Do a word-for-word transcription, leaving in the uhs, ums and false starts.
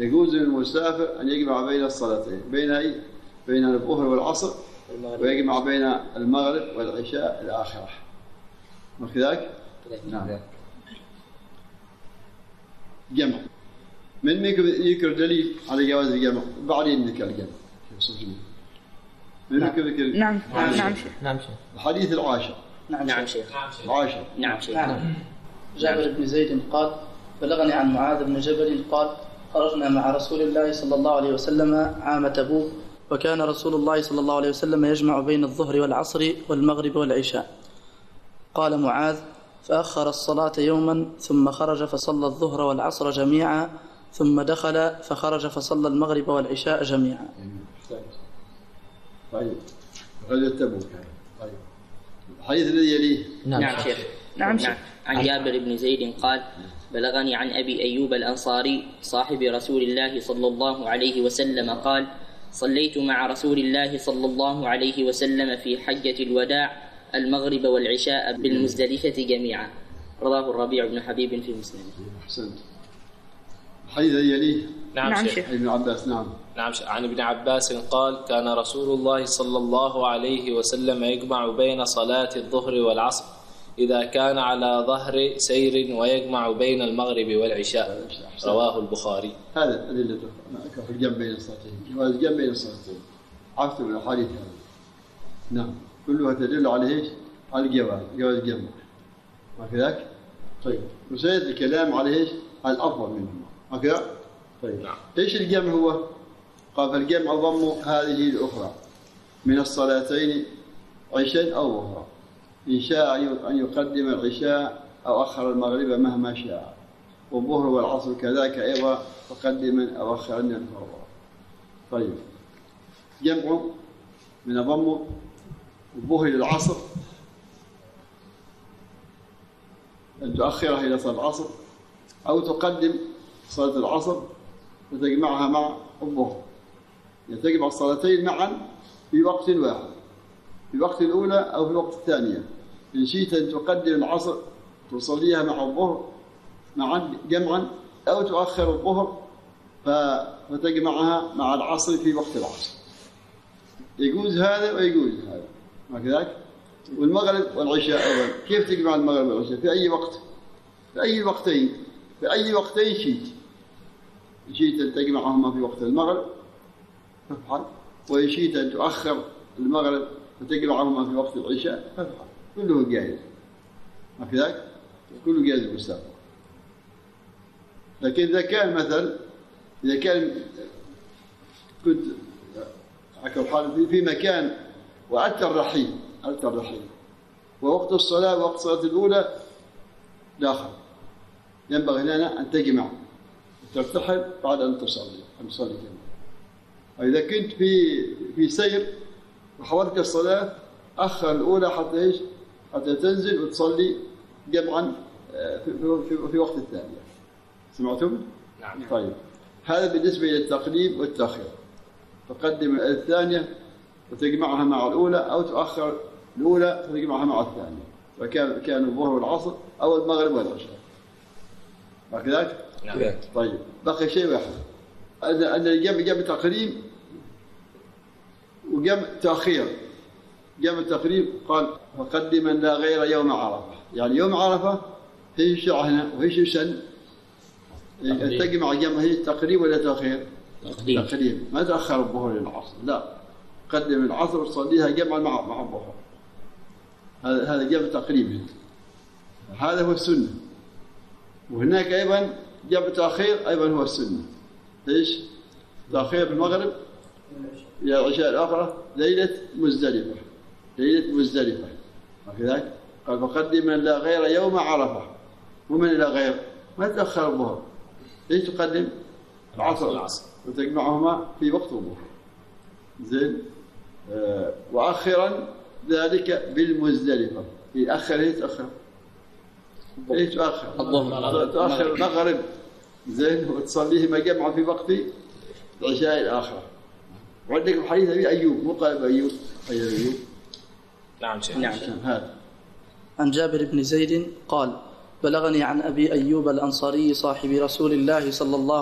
يجوز للمسافر أن يجمع بين الصلاتين، بين أي؟ بين الظهر والعصر، ويجمع بين المغرب والعشاء الآخرة، وكذلك؟ نعم. جمع. من يذكر دليل على جواز الجمع؟ بعدين نذكر الجمع. من يذكر ذكر؟ نعم نعم شيخ. نعم شيخ. الحديث العاشر. نعم شيخ. العاشر. نعم شيخ. جابر بن زيد قال: بلغني عن معاذ بن جبل قال: خرجنا مع رسول الله صلى الله عليه وسلم عام تبوك، وكان رسول الله صلى الله عليه وسلم يجمع بين الظهر والعصر والمغرب والعشاء. قال معاذ: فأخر الصلاة يوما ثم خرج فصلى الظهر والعصر جميعا، ثم دخل فخرج فصلى المغرب والعشاء جميعا. طيب غزوة تبوك. طيب الحديث الذي يليه. نعم شيخ. نعم شيخ. عن جابر بن زيد قال: بلغني عن أبي أيوب الأنصاري صاحب رسول الله صلى الله عليه وسلم قال: صليت مع رسول الله صلى الله عليه وسلم في حجة الوداع المغرب والعشاء بالمزدلفة جميعا. رواه الربيع بن حبيب في مسلم. أحسنت. الحديث الذي يليه. نعم شيخ. ابن عباس. نعم. نعم عن ابن عباس قال: كان رسول الله صلى الله عليه وسلم يجمع بين صلاة الظهر والعصر إذا كان على ظهر سير، ويجمع بين المغرب والعشاء. رواه البخاري. هذا أدلة في الجمع بين الصلاتين، جواز الجمع بين الصلاتين. عرفت من الحديث هذا. نعم كلها تدل على ايش؟ على الجواز، جواز الجمع. وكذلك طيب وسيد الكلام على ايش؟ على الأفضل منهما. هكذا؟ طيب نعم. ايش الجمع هو؟ قال: فالجمع ضم هذه الأخرى من الصلاتين عشاء أو ظهرا، إن شاء أن يقدم العشاء أو أخر المغرب مهما شاء، والظهر والعصر كذلك أيضا فقدما أو أخر الظهر. طيب جمع من ضم الظهر إلى العصر، أن تؤخرها إلى صلاة العصر، أو تقدم صلاة العصر وتجمعها مع الظهر، يعني تجمع الصلاتين معا في وقت واحد، في وقت الأولى أو في الوقت الثانية. إن شئت أن تقدم العصر تصليها مع الظهر معا جمعا، أو تؤخر الظهر فتجمعها مع العصر في وقت العصر. يجوز هذا ويجوز هذا، وكذلك والمغرب والعشاء أيضا. كيف تجمع المغرب والعشاء؟ في أي وقت؟ في أي وقتين؟ في أي وقتين شئت. إن شئت أن تجمعهما في وقت المغرب فافعل، وإن شئت أن تؤخر المغرب فتجمعهما في وقت العشاء فافعل، كله جائز. وكذلك كله جائز بالسابق. لكن إذا كان مثلا إذا كان كنت في مكان وأتى الرحيل أتى الرحيل ووقت الصلاة ووقت الصلاة الأولى داخل، ينبغي لنا أن تجمع وترتحل بعد أن تصلي أن تصلي جميعا. وإذا كنت في في سير وحولت الصلاة أخر الأولى حتى إيش؟ حتى تنزل وتصلي جمعا في, في, في وقت الثانية. سمعتم؟ نعم. طيب هذا بالنسبة إلى التقديم والتأخير. تقدم الثانية وتجمعها مع الأولى، أو تؤخر الأولى وتجمعها مع الثانية، وكان كان الظهر والعصر أو المغرب والعشاء. وكذلك؟ نعم. طيب بقي شيء واحد، أن أن الجمع جمع تقديم وجمع تأخير. جمع تقديم قال: فقدما لا غير يوم عرفة، يعني يوم عرفة هي الشرع هنا وهي السن. تجمع جمع هي تقديم ولا تأخير؟ تقديم. تقديم، ما تأخر الظهر إلى العصر، لا، قدم العصر وتصليها جمعا مع مع الظهر. هذا هذا جمع تقديم، هذا هو السنة. وهناك أيضا جمع تأخير أيضا هو السنة. إيش؟ تأخير المغرب إلى العشاء الآخرة ليلة مزدلفة، ليلة مزدلفة. وكذلك قال: فقدما لا غير يوم عرفة. ومن إلى غير ما تأخر الظهر، ليش تقدم العصر العصر وتجمعهما في وقت الظهر. زين. آه وأخرا ذلك بالمزدلفة. يأخر هي تأخر هي تأخر الظهر، تأخر المغرب زين وتصليه جمعا في وقت العشاء الآخرة. وعندك حديث أبي أيوب، مو قال أيوب حديث أيوب. نعم شيخ. نعم. هذا عن جابر بن زيد قال: بلغني عن أبي أيوب الأنصاري صاحب رسول الله صلى الله